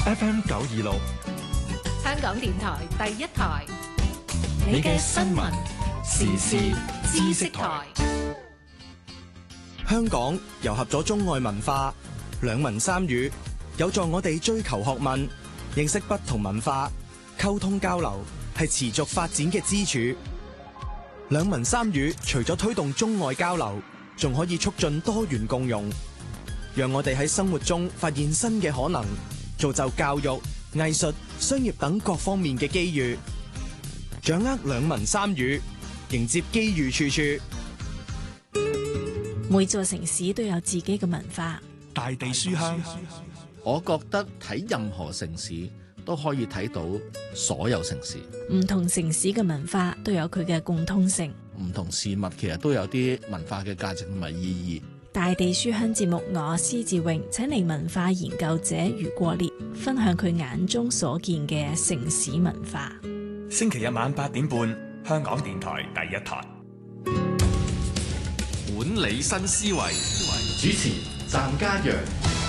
FM 926， 香港電台第一台，你嘅新聞時事知識台。 香港糅合咗中外文化，兩文三語，有助我哋追求學問，認識不同文化，溝通交流係持續發展嘅支柱。兩文三語除咗推動中外交流，仲可以促進多元共融，讓我哋喺生活中發現新嘅可能，造就教育、藝術、商業等各方面嘅機遇。掌握兩文三語，迎接機遇處處。 每座城市都有自己嘅文化。 大地書香， 我覺得睇任何城市都可以睇到所有城市。 唔同城市嘅文化都有佢嘅共通性。 唔同事物其實都有啲文化嘅價值同埋意義。 大地書香節目，我施志榮請嚟文化研究者余國烈，分享佢眼中所見嘅城市文化。 星期日晚8點半，香港電台第一台。 管理新思維，主持湛家陽。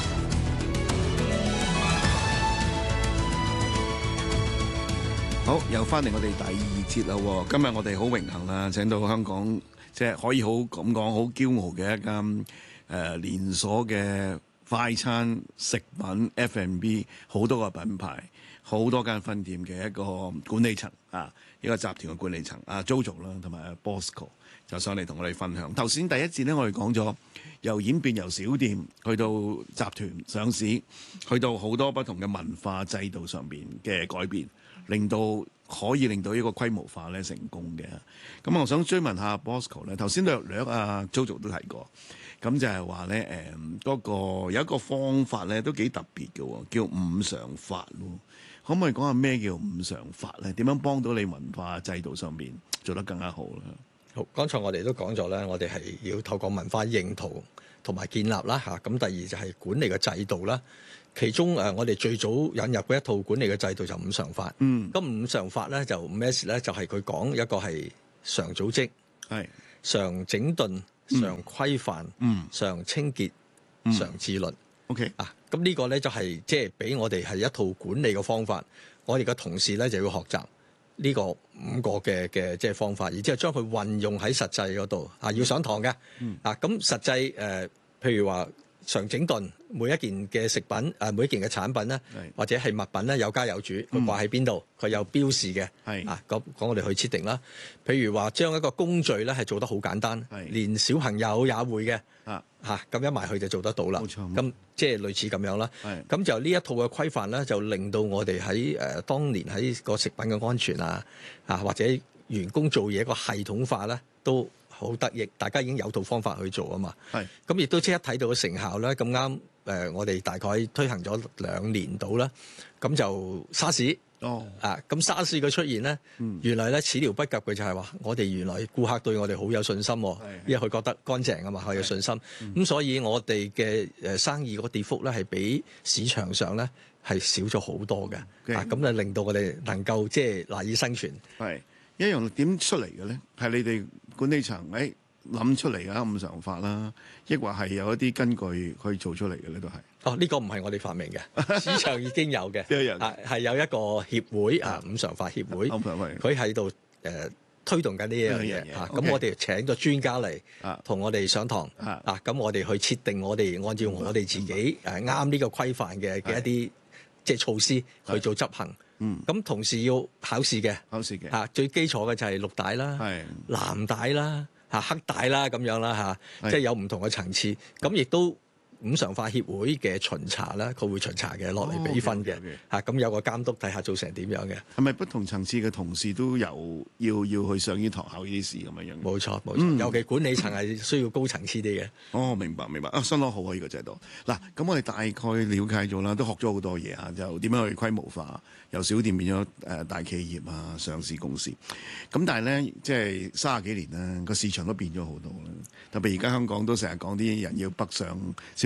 好，又翻嚟我哋第二節啦。今日我哋好榮幸啦，請到香港即係可以好咁講好驕傲嘅一間連鎖嘅快餐食品 F&B， 好多個品牌，好多間分店嘅一個管理層啊，一個集團嘅管理層啊 Jojo 啦，同埋 Bosco 就上嚟同我哋分享。頭先第一節咧，我哋講咗由演變由小店去到集團上市，去到好多不同嘅文化制度上邊嘅改變，可以令到呢個規模化咧成功嘅。咁我想追問下 Bosco 咧，頭先略啊 Jojo 都提過，咁就係話咧嗰個有一個方法咧都幾特別嘅，叫五常法喎。可唔可以講下咩叫五常法咧？點樣幫到你文化制度上邊做得更加好咧？ 好，剛才我哋都講咗咧，我哋係要透過文化認同同埋建立啦嚇。咁第二就係管理嘅制度啦。其中我哋最早引入嘅一套管理嘅制度就五常法。咁五常法咧就咩事咧？就係佢講一個係常組織、係常整頓、常規範、常清潔、常自律。 OK 啊，咁呢個咧就係即係俾我哋係一套管理嘅方法。我哋嘅同事咧就要學習呢個五個嘅即係方法，然之後將佢運用喺實際嗰度啊，要上堂嘅。啊，咁實際譬如話常整頓每一件嘅食品每一件嘅產品咧，或者係物品咧有家有主，佢掛喺邊度，佢有標示嘅。啊，咁我哋去設定啦。譬如話將一個工序咧係做得好簡單，連小朋友也會嘅。咁一埋去就做得到啦。冇錯。咁即係類似咁樣啦。咁就呢一套嘅規範咧，就令到我哋喺當年喺個食品嘅安全或者員工做嘢個系統化咧，都好得益。大家已經有套方法去做啊嘛。咁亦都即刻睇到成效咧。咁啱我哋大概推行咗2年到啦。咁就沙士。咁沙士嘅出現咧，原來咧始料不及嘅就係話，我哋原來顧客對我哋好有信心，因為佢覺得乾淨啊嘛，佢有信心。咁所以我哋嘅生意個跌幅咧係比市場上咧係少咗好多嘅。咁就令到我哋能夠即係賴以生存。 係一樣點出嚟嘅咧？係你哋管理層諗出嚟㗎五常法啦，抑或係有一啲根據去做出嚟嘅咧？都係。 呢個唔係我哋發明嘅，市場已經有嘅。係有一個協會五常法協會，佢喺度推動緊呢樣嘢。咁我哋請咗專家嚟同我哋上堂。咁我哋去設定我哋按照我哋自己啱呢個規範嘅一啲即係措施去做執行。咁同時要考試嘅，最基礎嘅就係綠帶啦、藍帶啦、黑帶啦咁樣啦即係有唔同嘅層次。咁亦都五常法協會嘅巡查啦，佢會巡查嘅，落嚟俾分嘅。咁有個監督睇下做成點樣嘅。係咪不同層次嘅同事都有要去上呢堂考呢啲試咁樣？ 冇錯，尤其管理層係需要高層次啲嘅。 明白相當好啊！呢個制度嗱，咁我哋大概了解咗啦，都學咗好多嘢就點樣去規模化，由小店變咗大企業上市公司。咁但係咧，即係30幾年啦，個市場都變咗好多啦。特別而家香港都成日講啲人要北上消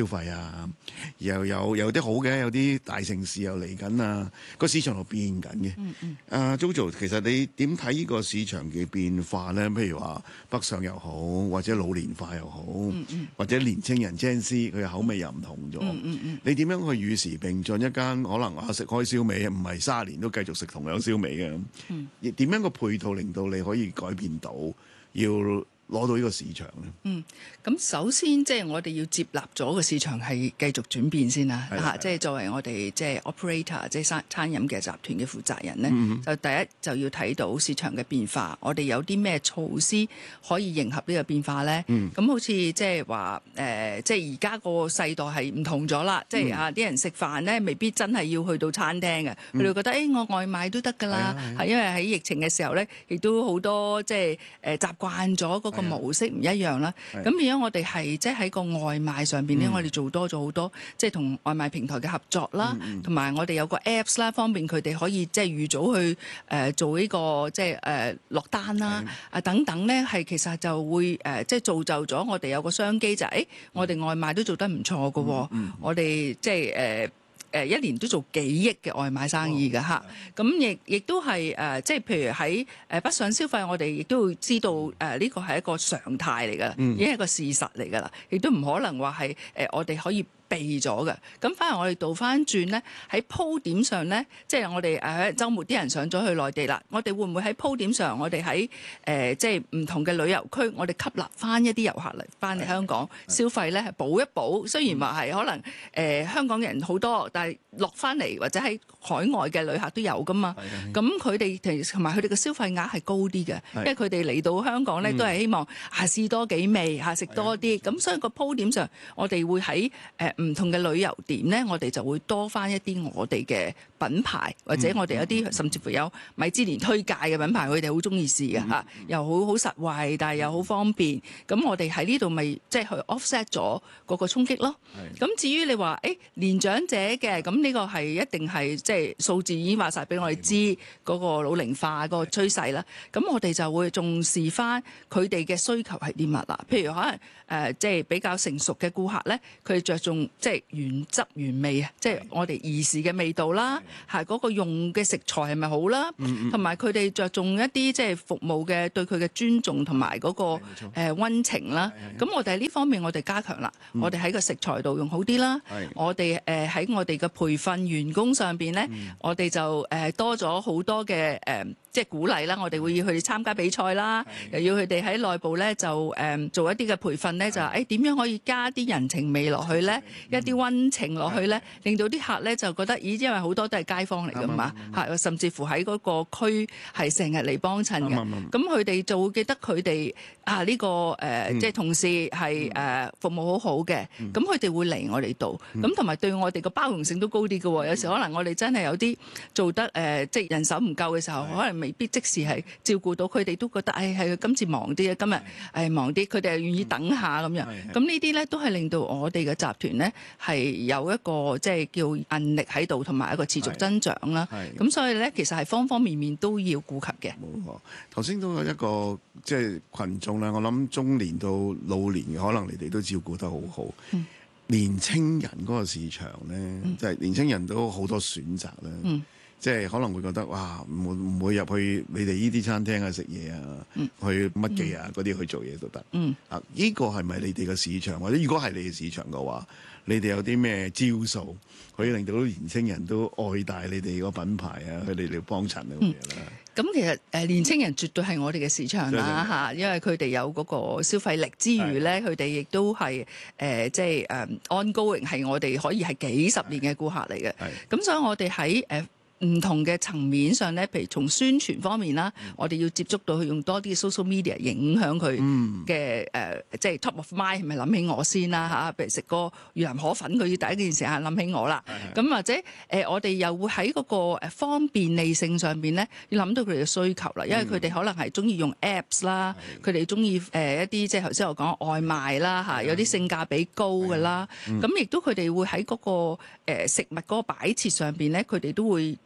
消費啊，又有啲好嘅，有啲大城市又嚟緊啊，個市場度變緊嘅。Jojo， 其實你點睇呢個市場嘅變化咧？譬如話北上又好，或者老年化又好，或者年青人 Gen Z 佢嘅口味又唔同咗。你點樣去與時並進？一間可能食開燒味，唔係30年都繼續食同樣燒味嘅。亦點樣個配套令到你可以改變到，要攞到呢個市場咧？ 咁首先即係我哋要接納咗個市場係繼續轉變先啦嚇，即係作為我哋即係 operator 即係餐飲嘅集團嘅負責人咧，就第一就要睇到市場嘅變化，我哋有啲咩措施可以迎合呢個變化咧？咁好似即係話即係而家個世代係唔同咗啦，即係啲人食飯咧未必真係要去到餐廳嘅，佢哋覺得我外賣都得㗎啦，係因為喺疫情嘅時候咧，亦都好多即係習慣咗嗰個模式唔一樣啦。咁而家我哋係即係喺個外賣上邊咧，我哋做多咗好多，即係同外賣平台嘅合作啦，同埋我哋有個 Apps 啦，方便佢哋可以即係預早去做呢個即係落單啦等等咧，係其實就會即係造就咗我哋有個商機就係我哋外賣都做得唔錯㗎喎，我哋即係一年都做幾億嘅外賣生意㗎嚇，咁亦都係即係譬如喺北上消費，我哋亦都會知道呢個係一個常態嚟㗎，已經係一個事實嚟㗎啦，亦都唔可能話係我哋可以避咗嘅。咁反而我哋倒翻轉咧，喺鋪點上咧，即係我哋週末啲人上咗去內地啦，我哋會唔會喺鋪點上，我哋喺即係唔同嘅旅遊區，我哋吸納翻一啲遊客嚟翻嚟香港消費咧，係補一補。雖然話係可能香港人好多，但係落翻嚟或者喺海外嘅旅客都有噶嘛。咁佢哋同埋佢哋嘅消費額係高啲嘅，因為佢哋嚟到香港咧都係希望試多幾味食多啲。咁所以個鋪點上，我哋會喺唔同嘅旅遊點咧，我哋就會多翻一啲我哋嘅品牌，或者我哋有啲甚至乎有米芝蓮推介嘅品牌，佢哋好中意試嘅嚇，又好實惠，但係又好方便。咁我哋喺呢度咪即係去 offset 咗嗰個衝擊咯。咁至於你話年長者嘅，咁呢個係一定係即係數字已經話晒俾我哋知嗰個老齡化嗰個趨勢啦。咁我哋就會重視翻佢哋嘅需求係啲乜啦。譬如可能即係比較成熟嘅顧客咧，佢哋着重即係原汁原味啊，即係我哋兒時嘅味道啦，係嗰個用嘅食材係咪好啦，同埋佢哋着重一啲即係服務嘅對佢嘅尊重同埋嗰個溫情啦。咁我哋喺呢方面我哋加強啦，我哋喺個食材度用好啲啦，我哋喺我哋嘅培訓員工上邊咧，我哋就多咗好多嘅即係鼓勵啦，我哋會要佢哋參加比賽啦，又要佢哋喺內部咧就做一啲嘅培訓咧，就係點樣可以加啲人情味落去咧，一啲溫情落去咧，令到啲客咧就覺得因為好多都係街坊嚟㗎嘛，甚至乎喺嗰個區係成日嚟幫襯嘅，咁佢哋就會記得佢哋呢個即係同事係服務好好嘅，咁佢哋會嚟我哋度，咁同埋對我哋個包容性都高啲嘅喎。有時可能我哋真係有啲做得即係人手唔夠嘅時候，可能未必即時係照顧到佢哋，都覺得係今次忙啲啊，今日忙啲，佢哋係願意等下咁樣。咁呢啲咧都係令到我哋嘅集團咧係有一個即係叫韌力喺度，同埋一個持續增長啦。咁所以咧，其實係方方面面都要顧及嘅。 冇錯，頭先都有一個即係群眾啦，我諗中年到老年嘅，可能你哋都照顧得好好。年青人嗰個市場咧，即係年青人都好多選擇啦。即係可能會覺得哇，唔會入去你哋呢啲餐廳啊食嘢啊，去乜記啊嗰啲去做嘢都得。呢個係咪你哋嘅市場？或者如果係你嘅市場嘅話，你哋有啲咩招數可以令到年青人都愛戴你哋個品牌啊？佢哋嚟幫襯咁嘢啦。 咁其實年青人絕對係我哋嘅市場啦嚇，因為佢哋有嗰個消費力之餘咧，佢哋亦都係即係ongoing係我哋可以係幾十年嘅顧客嚟嘅。咁所以我哋喺唔同嘅層面上咧，譬如從宣傳方面啦，我哋要接觸到佢用多啲 social media 影響佢嘅即係 top of mind 係咪諗起我先啦嚇？譬如食個越南河粉，佢要第一件事係諗起我啦。咁或者我哋又會喺嗰個方便利性上邊咧，要諗到佢哋嘅需求啦，因為佢哋可能係中意用 apps 啦，佢哋中意一啲即係頭先我講外賣啦嚇，有啲性價比高嘅啦。咁亦都佢哋會喺嗰個食物嗰個擺設上邊咧，佢哋都會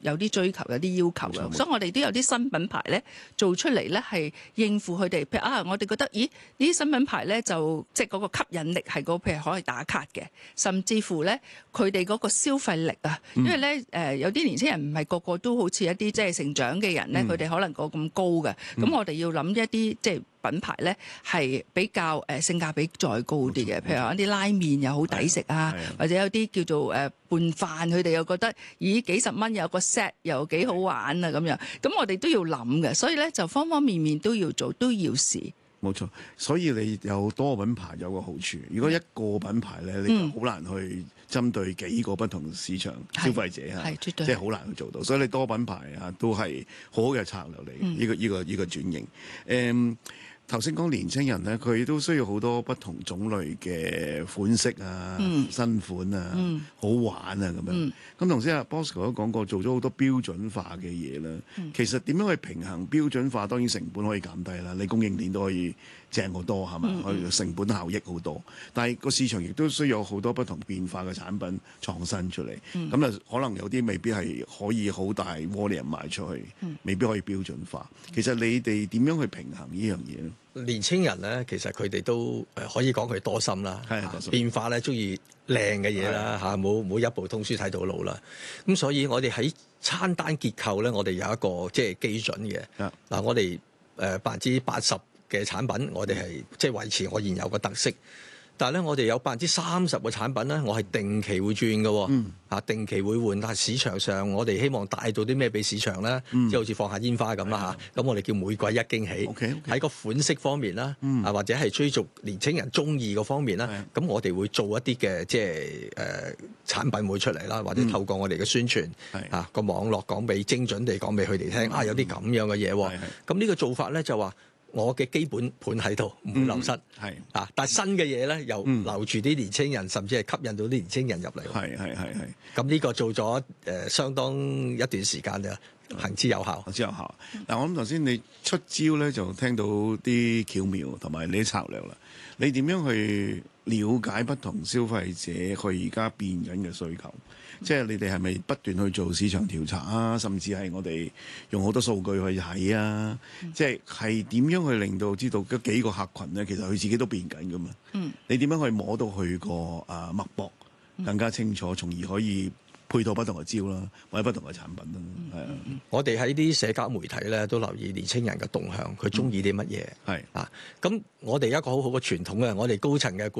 有啲追求、有啲要求嘅，所以我哋都有啲新品牌咧做出嚟咧係應付佢哋。譬如我哋覺得，咦呢啲新品牌咧就即係嗰個吸引力係譬如可以打卡嘅，甚至乎咧佢哋嗰個消費力啊，因為咧有啲年輕人唔係個個都好似一啲即係成長嘅人咧，佢哋可能個咁高嘅，咁我哋要諗一啲即係品牌咧係比較性價比再高啲嘅，譬如話一啲拉麵又好抵食啊，或者有啲叫做拌飯，佢哋又覺得咦幾十蚊有個 set 又幾好玩啊咁樣，咁我哋都要諗嘅，所以咧就方方面面都要做，都要試。 冇錯，所以你有多個品牌有個好處，如果一個品牌咧，你就好難去針對幾個不同市場消費者啊， 絕對即係好難去做到，所以你多品牌啊都係好好嘅策略嚟，呢個轉型。頭先講年青人咧，佢都需要好多不同種類嘅款式啊、新款啊、好玩啊咁樣。咁頭先阿 Bosco 都講過，做咗好多標準化嘅嘢啦。其實點樣去平衡標準化？當然成本可以減低啦，你供應鏈都可以正好多係嘛？可以成本效益好多。但係個市場亦都需要好多不同變化嘅產品創新出嚟。咁就可能有啲未必係可以好大 volume 賣出去，未必可以標準化。其實你哋點樣去平衡呢樣嘢咧？ 年青人咧，其實佢哋都可以講佢多心啦，變化咧，中意靚嘅嘢啦嚇，冇一部通書睇到老啦。咁所以我哋喺餐單結構咧，我哋有一個即係基準嘅。嗱，我哋80%嘅產品，我哋係即係維持我現有嘅特色。但係咧，我哋有30%嘅產品咧，我係定期會轉嘅，定期會換。但係市場上，我哋希望帶到啲咩俾市場咧？即係好似放下煙花咁啦嚇。咁我哋叫每季一驚喜。喺個款式方面啦，或者係追逐年青人中意嗰方面啦，咁我哋會做一啲嘅即係產品會出嚟啦，或者透過我哋嘅宣傳個網絡講俾精準地講俾佢哋聽有啲咁樣嘅嘢喎。咁呢個做法咧就話，我嘅基本盤喺度唔會流失，但係新嘅嘢咧又留住啲年青人，甚至係吸引到啲年青人入嚟。咁呢個做咗相當一段時間嘅，行之有效。 嗱，我諗頭先你出招咧，就聽到啲巧妙同埋你啲策略啦。你點樣去了解不同消費者佢而家變緊嘅需求？即係你哋係咪不斷去做市場調查啊？甚至係我哋用好多數據去睇啊？即係點樣去令到知道嗰幾個客群咧，其實佢自己都變緊噶嘛？你點樣去摸到佢個脈搏更加清楚，從而可以配套不同嘅招啦，或者不同嘅產品啦。 我哋喺啲社交媒體咧都留意年青人嘅動向，佢中意啲乜嘢。咁我哋一個好好嘅傳統嘅，我哋高層嘅